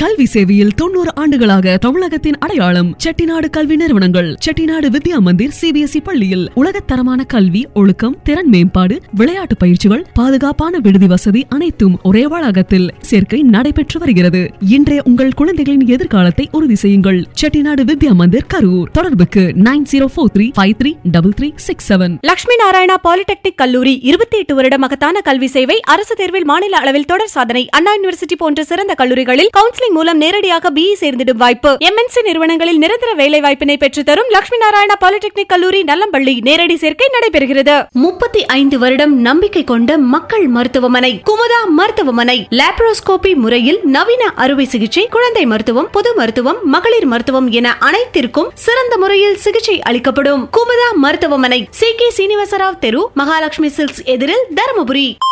கல்வி சேவையில் 90 ஆண்டுகளாக தமிழகத்தின் அடையாளம் செட்டிநாடு கல்வி நிறுவனங்கள். செட்டிநாடு வித்யா மந்திர் CBSE பள்ளியில் உலகத்தரமான கல்வி, ஒழுக்கம், திறன் மேம்பாடு, விளையாட்டு பயிற்சிகள், பாதுகாப்பான விடுதி வசதி அனைத்தும் ஒரே வளாகத்தில். சேர்க்கை நடைபெற்று வருகிறது. இன்றைய உங்கள் குழந்தைகளின் எதிர்காலத்தை உறுதி செய்யுங்கள். செட்டிநாடு வித்யா மந்திர், கரூர். தொடர்புக்கு 9043533367. லட்சுமி நாராயணா பாலிடெக்னிக் கல்லூரி 28 வருட மகத்தான கல்வி சேவை. அரசு தேர்வில் மாநில அளவில் தொடர் சாதனை. அண்ணா யூனிவர்சிட்டி போன்ற சிறந்த கல்லூரிகளில் கவுன்சிலிங் மூலம் நேரடியாக BE சேர்ந்திடும் வாய்ப்பு. MNC நிறுவனங்களில் நிரந்தர வேலை வாய்ப்பினை பெற்று தரும் லட்சுமி நாராயணா பாலிடெக்னிக் கல்லூரி, நல்லம்பள்ளி. நேரடி சேர்க்கை நடைபெறுகிறது. 35 வருடம் நம்பிக்கை கொண்ட மக்கள் மருத்துவமனை குமுதா மருத்துவமனை. லாப்ரோஸ்கோபி முறையில் நவீன அறுவை சிகிச்சை, குழந்தை மருத்துவம், பொது மருத்துவம், மகளிர் மருத்துவம் என அனைத்திற்கும் சிறந்த முறையில் சிகிச்சை அளிக்கப்படும். குமுதா மருத்துவமனை, CK சீனிவாசராவ் தெரு, மகாலட்சுமி சில்க்ஸ் எதிரில், தருமபுரி.